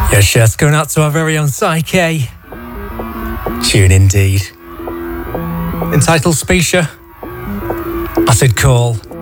Yes, yes, going out to our very own Psyche. Tune indeed. Entitled Specia. Acid Call.